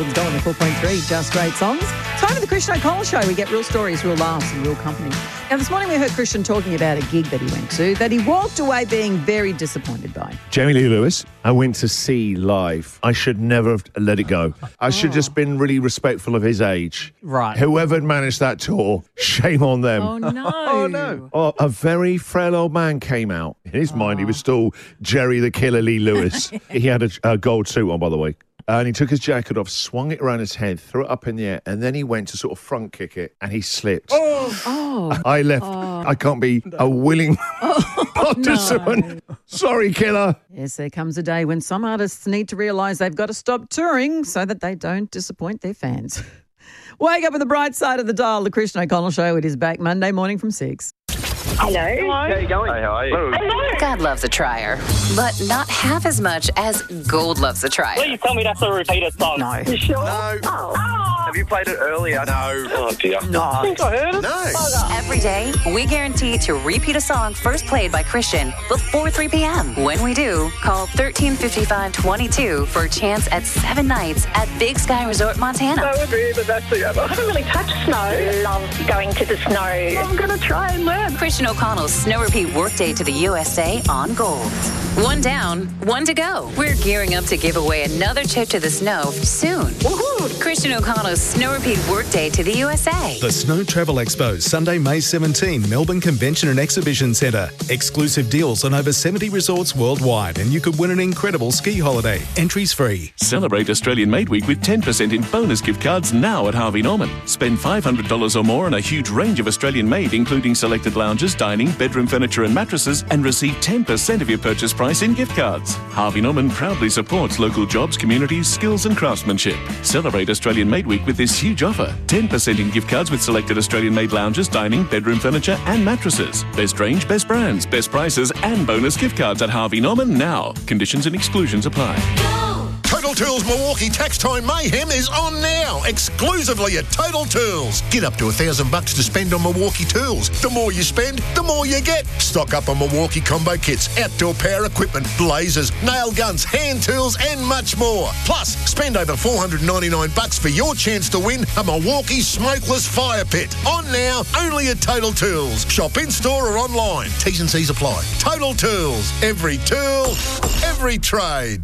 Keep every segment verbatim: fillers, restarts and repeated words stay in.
Melbourne's Go on the four point three, just great songs. Time for the Christian O'Connell Show. We get real stories, real laughs and real company. Now, this morning we heard Christian talking about a gig that he went to that he walked away being very disappointed by. Jamie Lee Lewis, I went to see live. I should never have let it go. I should have just been really respectful of his age. Right. Whoever had managed that tour, shame on them. Oh, no. Oh, no. Oh, a very frail old man came out. In his mind, he was still Jerry the Killer Lee Lewis. He had a, a gold suit on, by the way. And he took his jacket off, swung it around his head, threw it up in the air, and then he went to sort of front kick it, and he slipped. Oh. oh. I left. Oh. I can't be a willing Oh, participant. no. Sorry, Killer. Yes, there comes a day when some artists need to realise they've got to stop touring so that they don't disappoint their fans. Wake up with the bright side of the dial. The Christian O'Connell Show. It is back Monday morning from six. Hello. How are you going? Hey, how are you? Hello. God loves a trier, but not half as much as Gold loves a trier. Please tell me that's a repeated song. No. You sure? No. Oh. Have you played it earlier? No. Oh, dear. No. I think I heard it. No. Every day, we guarantee to repeat a song first played by Christian before three p.m. When we do, call thirteen fifty-five twenty-two for a chance at seven nights at Big Sky Resort, Montana. That would be the best thing ever. I haven't really touched snow. Love going to the snow. I'm going to try and learn. Christian O'Connell's Snow Repeat Workday to the U S A on Gold. One down, one to go. We're gearing up to give away another trip to the snow soon. Woohoo! Christian O'Connell's Snow Repeat Workday to the U S A. The Snow Travel Expo, Sunday, May seventeenth, Melbourne Convention and Exhibition Centre. Exclusive deals on over seventy resorts worldwide, and you could win an incredible ski holiday. Entries free. Celebrate Australian Made Week with ten percent in bonus gift cards now at Harvey Norman. Spend five hundred dollars or more on a huge range of Australian made, including selected lounges, dining, bedroom furniture and mattresses, and receive ten percent of your purchase price in gift cards. Harvey Norman proudly supports local jobs, communities, skills and craftsmanship. Celebrate Australian Made Week with this huge offer. ten percent in gift cards with selected Australian made lounges, dining, bedroom furniture and mattresses. Best range, best brands, best prices and bonus gift cards at Harvey Norman now. Conditions and exclusions apply. Total Tools Milwaukee Tax Time Mayhem is on now, exclusively at Total Tools. Get up to a thousand bucks to spend on Milwaukee tools. The more you spend, the more you get. Stock up on Milwaukee combo kits, outdoor power equipment, blazers, nail guns, hand tools, and much more. Plus, spend over four hundred ninety-nine bucks for your chance to win a Milwaukee smokeless fire pit. On now, only at Total Tools. Shop in store or online. T's and C's apply. Total Tools. Every tool, every trade.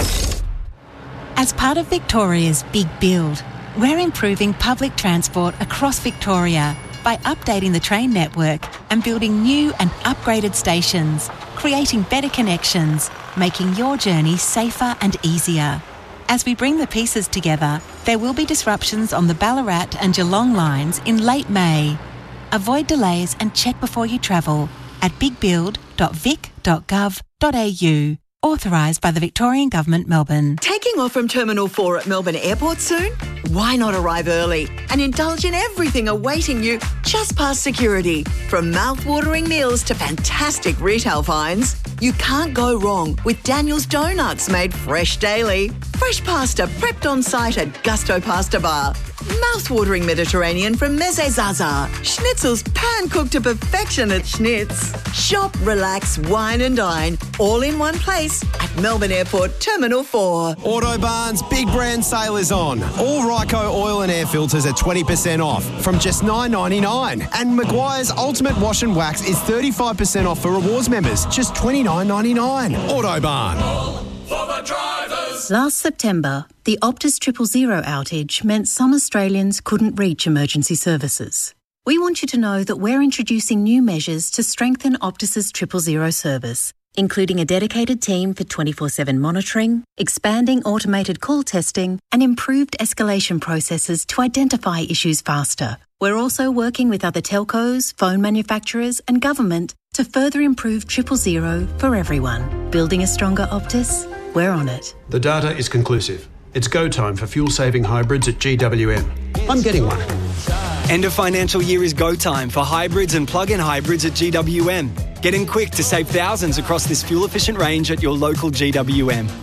As part of Victoria's Big Build, we're improving public transport across Victoria by updating the train network and building new and upgraded stations, creating better connections, making your journey safer and easier. As we bring the pieces together, there will be disruptions on the Ballarat and Geelong lines in late May. Avoid delays and check before you travel at big build dot vic dot gov dot a u. Authorised by the Victorian Government, Melbourne. Taking off from Terminal four at Melbourne Airport soon? Why not arrive early and indulge in everything awaiting you just past security? From mouth-watering meals to fantastic retail finds, you can't go wrong with Daniel's Donuts made fresh daily. Fresh pasta prepped on site at Gusto Pasta Bar. Mouth-watering Mediterranean from Meze Zaza. Schnitzels pan-cooked to perfection at Schnitz. Shop, relax, wine and dine, all in one place at Melbourne Airport Terminal four. Autobarn's big brand sale is on. All Ryco oil and air filters are twenty percent off from just nine ninety-nine. And Maguire's Ultimate Wash and Wax is thirty-five percent off for rewards members, just twenty-nine ninety-nine. Autobarn. For the drivers. Last September, the Optus Triple Zero outage meant some Australians couldn't reach emergency services. We want you to know that we're introducing new measures to strengthen Optus's Triple Zero service, including a dedicated team for twenty-four seven monitoring, expanding automated call testing, and improved escalation processes to identify issues faster. We're also working with other telcos, phone manufacturers, and government to further improve Triple Zero for everyone. Building a stronger Optus? We're on it. The data is conclusive. It's go time for fuel-saving hybrids at G W M. I'm getting one. End of financial year is go time for hybrids and plug-in hybrids at G W M. Get in quick to save thousands across this fuel-efficient range at your local G W M.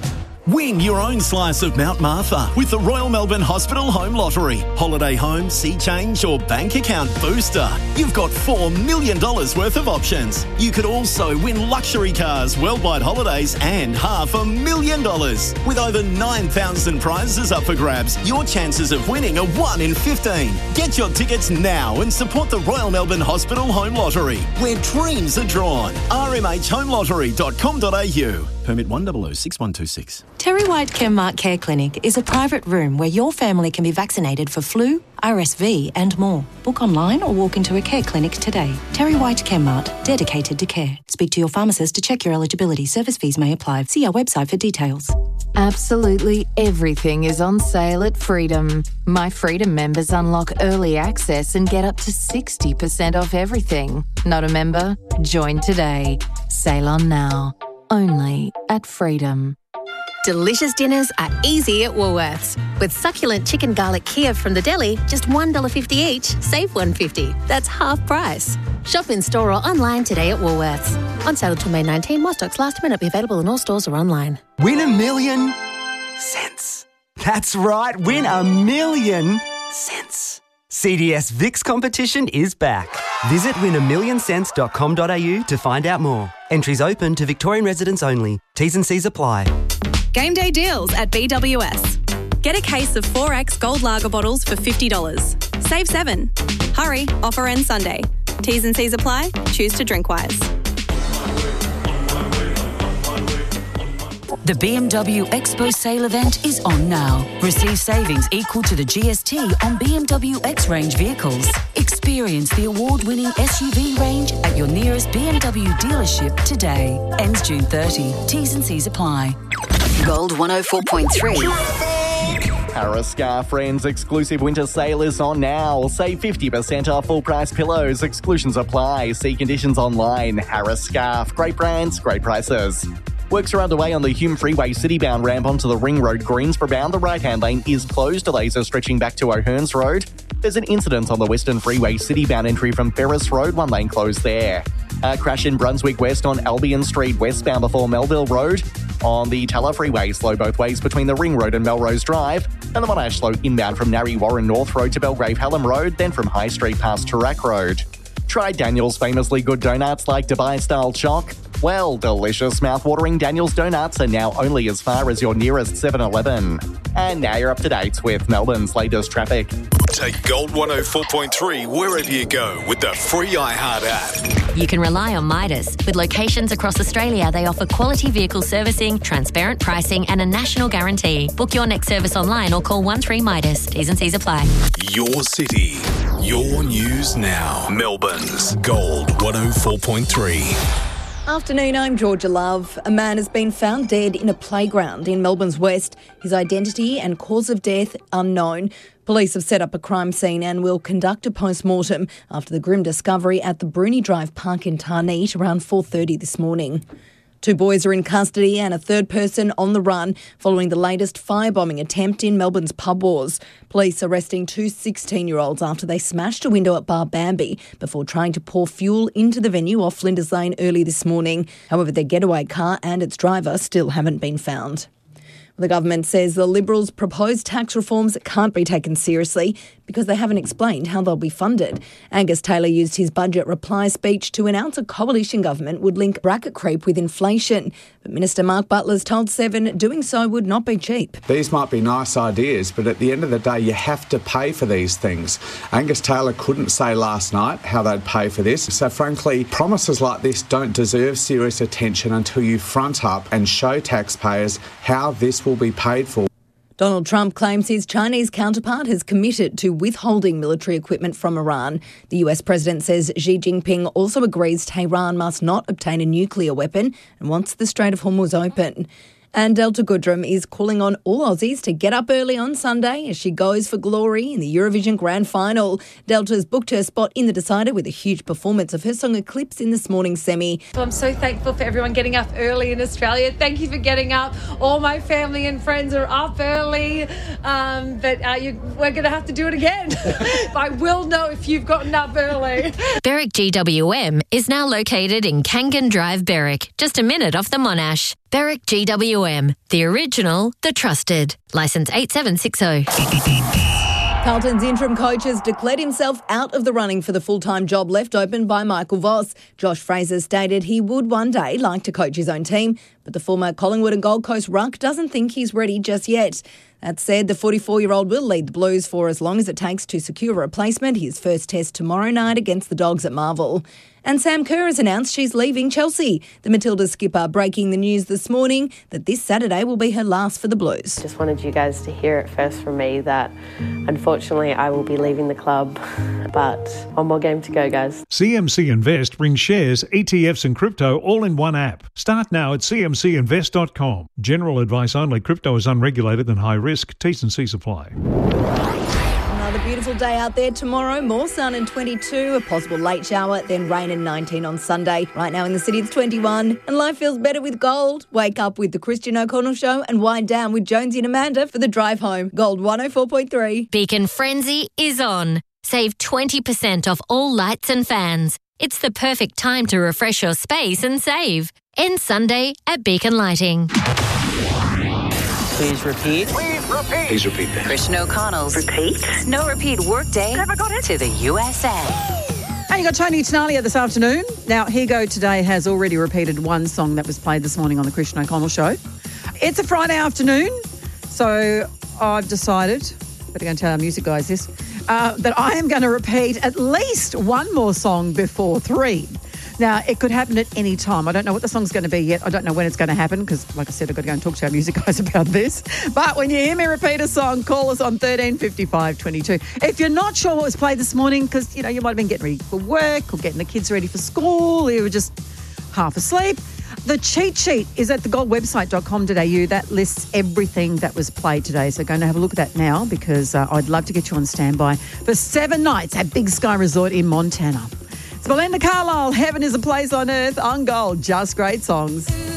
Win your own slice of Mount Martha with the Royal Melbourne Hospital Home Lottery. Holiday home, sea change or bank account booster. You've got four million dollars worth of options. You could also win luxury cars, worldwide holidays and half a million dollars. With over nine thousand prizes up for grabs, your chances of winning are one in fifteen. Get your tickets now and support the Royal Melbourne Hospital Home Lottery, where dreams are drawn. r m h home lottery dot com dot a u. Permit one zero zero six one two six. Terry White Chemmart Care Clinic is a private room where your family can be vaccinated for flu, R S V and more. Book online or walk into a care clinic today. Terry White Chemmart, dedicated to care. Speak to your pharmacist to check your eligibility. Service fees may apply. See our website for details. Absolutely everything is on sale at Freedom. My Freedom members unlock early access and get up to sixty percent off everything. Not a member? Join today. Sale on now. Only at Freedom. Delicious dinners are easy at Woolworths. With succulent chicken garlic Kiev from the deli, just one dollar fifty each, save one dollar fifty. That's half price. Shop in store or online today at Woolworths. On sale until May nineteenth, while stocks last, may not be available in all stores or online. Win a million cents. That's right, win a million cents. C D S VIX competition is back. Visit win a million cents dot com dot a u to find out more. Entries open to Victorian residents only. T's and C's apply. Game day deals at B W S. Get a case of four X Gold Lager bottles for fifty dollars. Save seven. Hurry, offer ends Sunday. T's and C's apply. Choose to drink wise. The B M W Expo sale event is on now. Receive savings equal to the G S T on B M W X-Range vehicles. Experience the award-winning S U V range at your nearest B M W dealership today. Ends June thirtieth. T's and C's apply. Gold one oh four point three. Harris Scarf Friends exclusive winter sale is on now. Save fifty percent off full price pillows. Exclusions apply. See conditions online. Harris Scarf. Great brands, great prices. Works are underway on the Hume Freeway City-bound ramp onto the Ring Road Greensboro bound. The right-hand lane is closed. Delays are stretching back to O'Hearns Road. There's an incident on the Western Freeway City-bound entry from Ferris Road. One lane closed there. A crash in Brunswick West on Albion Street westbound before Melville Road. On the Tulla Freeway, slow both ways between the Ring Road and Melrose Drive. And the Monash slow inbound from Narre Warren North Road to Belgrave Hallam Road, then from High Street past Toorak Road. Try Daniel's famously good donuts like Dubai-style choc. Well, delicious mouth-watering Daniel's donuts are now only as far as your nearest seven eleven. And now you're up to date with Melbourne's latest traffic. Take Gold one oh four point three wherever you go with the free iHeart app. You can rely on Midas. With locations across Australia, they offer quality vehicle servicing, transparent pricing and a national guarantee. Book your next service online or call one three Midas. T's and C's apply. Your city, your news now. Melbourne's Gold one oh four point three. Afternoon, I'm Georgia Love. A man has been found dead in a playground in Melbourne's West. His identity and cause of death unknown. Police have set up a crime scene and will conduct a post-mortem after the grim discovery at the Bruni Drive Park in Tarneit around four thirty this morning. Two boys are in custody and a third person on the run following the latest firebombing attempt in Melbourne's pub wars. Police arresting two sixteen-year-olds after they smashed a window at Bar Bambi before trying to pour fuel into the venue off Flinders Lane early this morning. However, their getaway car and its driver still haven't been found. The government says the Liberals' proposed tax reforms can't be taken seriously because they haven't explained how they'll be funded. Angus Taylor used his budget reply speech to announce a coalition government would link bracket creep with inflation. But Minister Mark Butler's told Seven doing so would not be cheap. These might be nice ideas, but at the end of the day, you have to pay for these things. Angus Taylor couldn't say last night how they'd pay for this. So frankly, promises like this don't deserve serious attention until you front up and show taxpayers how this will be paid for. Donald Trump claims his Chinese counterpart has committed to withholding military equipment from Iran. The U S president says Xi Jinping also agrees Tehran must not obtain a nuclear weapon and wants the Strait of Hormuz open. And Delta Goodrem is calling on all Aussies to get up early on Sunday as she goes for glory in the Eurovision Grand Final. Delta's booked her spot in the decider with a huge performance of her song Eclipse in this morning's semi. So I'm so thankful for everyone getting up early in Australia. Thank you for getting up. All my family and friends are up early, um, but uh, you, we're going to have to do it again. I will know if you've gotten up early. Berwick G W M is now located in Kangan Drive, Berwick, just a minute off the Monash. Berwick G W M, the original, the trusted. Licence eight seven six zero. Carlton's interim coach has declared himself out of the running for the full-time job left open by Michael Voss. Josh Fraser stated he would one day like to coach his own team, but the former Collingwood and Gold Coast ruck doesn't think he's ready just yet. That said, the forty-four-year-old will lead the Blues for as long as it takes to secure a replacement. His first test tomorrow night against the Dogs at Marvel. And Sam Kerr has announced she's leaving Chelsea. The Matildas skipper breaking the news this morning that this Saturday will be her last for the Blues. Just wanted you guys to hear it first from me that unfortunately I will be leaving the club, but one more game to go, guys. C M C Invest brings shares, E T Fs and crypto all in one app. Start now at c m c invest dot com. General advice only. Crypto is unregulated and high risk. T's and C's apply. Another beautiful day out there tomorrow. More sun and twenty-two, a possible late shower, then rain and nineteen on Sunday. Right now in the city it's twenty-one, and life feels better with Gold. Wake up with the Christian O'Connell Show and wind down with Jonesy and Amanda for the drive home. Gold one oh four point three. Beacon Frenzy is on. Save twenty percent off all lights and fans. It's the perfect time to refresh your space and save. End Sunday at Beacon Lighting. Please repeat. Please repeat. Please repeat that. Christian O'Connell's Repeat. No Repeat Workday Never got it. to the U S A. And you got Tony Tanalia this afternoon. Now, Higo today has already repeated one song that was played this morning on the Christian O'Connell Show. It's a Friday afternoon, so I've decided, better go and tell our music guys this, uh, that I am going to repeat at least one more song before three. Now, it could happen at any time. I don't know what the song's going to be yet. I don't know when it's going to happen because, like I said, I've got to go and talk to our music guys about this. But when you hear me repeat a song, call us on thirteen fifty-five twenty-two. If you're not sure what was played this morning, because, you know, you might have been getting ready for work or getting the kids ready for school, you were just half asleep, the cheat sheet is at the gold website dot com dot a u. That lists everything that was played today. So go and have a look at that now because uh, I'd love to get you on standby for seven nights at Big Sky Resort in Montana. It's Belinda Carlisle, Heaven is a Place on Earth, on Gold, just great songs.